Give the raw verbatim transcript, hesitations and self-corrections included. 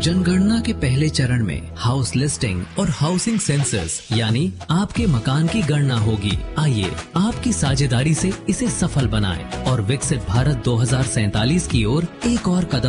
जनगणना के पहले चरण में हाउस लिस्टिंग और हाउसिंग सेंसस यानी आपके मकान की गणना होगी। आइए आपकी साझेदारी से इसे सफल बनाएं और विकसित भारत दो हज़ार सैंतालीस की ओर एक और कदम